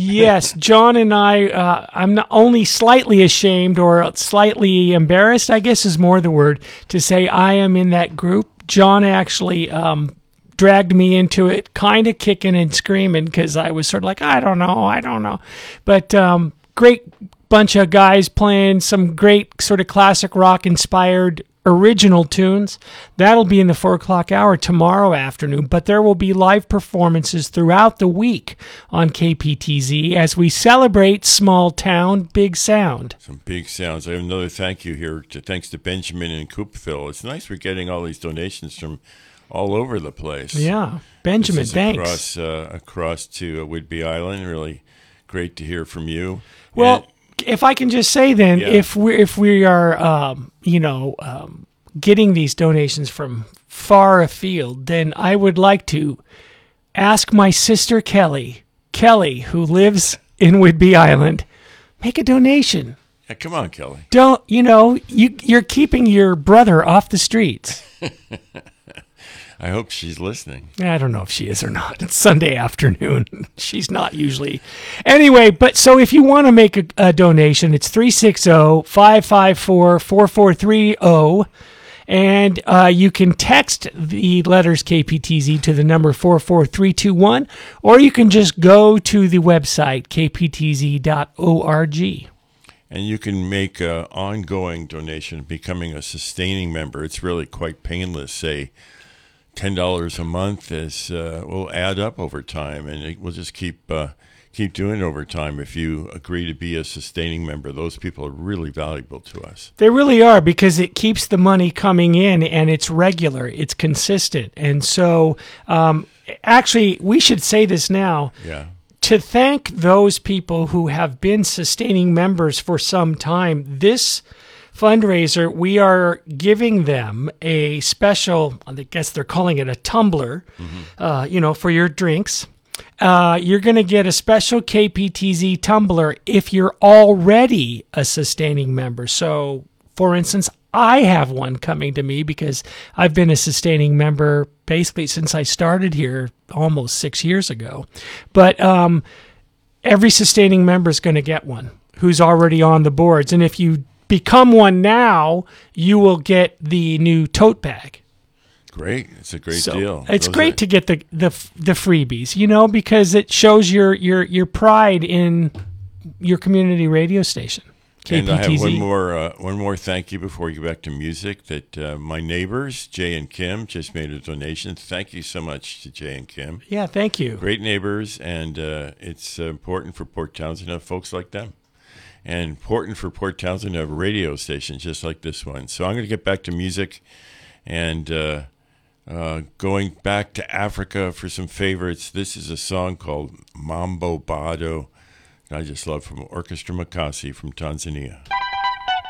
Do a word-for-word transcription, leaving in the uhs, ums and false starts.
Yes, John and I, uh, I'm not only slightly ashamed or slightly embarrassed, I guess is more the word, to say I am in that group. John actually um, dragged me into it, kind of kicking and screaming because I was sort of like, I don't know, I don't know. But um, great bunch of guys playing some great sort of classic rock-inspired original tunes. That'll be in the four o'clock hour tomorrow afternoon, but there will be live performances throughout the week on K P T Z as we celebrate small town, big sound. Some big sounds. I have another thank you here. To, thanks to Benjamin in Coopville. It's nice we're getting all these donations from all over the place. Yeah, Benjamin, this is thanks. Across, uh, across to uh, Whidbey Island. Really great to hear from you. Well, and, if I can just say then, yeah. if we if we are, um, you know, um, getting these donations from far afield, then I would like to ask my sister Kelly, Kelly, who lives in Whidbey Island, make a donation. Yeah, come on, Kelly. Don't, you know, you, you're keeping your brother off the streets. I hope she's listening. I don't know if she is or not. It's Sunday afternoon. She's not usually. Anyway, but so if you want to make a, a donation, it's three six zero, five five four, four four three zero. And uh, you can text the letters K P T Z to the number four four three two one, or you can just go to the website, k p t z dot org. And you can make an ongoing donation, becoming a sustaining member. It's really quite painless. Say ten dollars a month is uh, will add up over time, and it will just keep uh, keep doing it over time if you agree to be a sustaining member. Those people are really valuable to us. They really are, because it keeps the money coming in, and it's regular, it's consistent. And so um, actually, we should say this now. Yeah. To thank those people who have been sustaining members for some time, this fundraiser, we are giving them a special, I guess they're calling it a tumbler, mm-hmm. uh, you know, for your drinks. Uh, you're going to get a special K P T Z tumbler if you're already a sustaining member. So, for instance, I have one coming to me because I've been a sustaining member basically since I started here almost six years ago. But um, every sustaining member is going to get one who's already on the boards. And if you become one now, you will get the new tote bag. Great. It's a great so deal. It's Those great are... to get the, the the freebies, you know, because it shows your your your pride in your community radio station. K P T Z. And I have one more uh, one more thank you before we go back to music. That uh, my neighbors, Jay and Kim, just made a donation. Thank you so much to Jay and Kim. Yeah, thank you. Great neighbors, and uh, it's uh, important for Port Townsend to have folks like them. And important for Port Townsend to have a radio station just like this one. So I'm going to get back to music and uh, uh, going back to Africa for some favorites. This is a song called Mambo Bado. I just love, from Orchestra Makasi from Tanzania.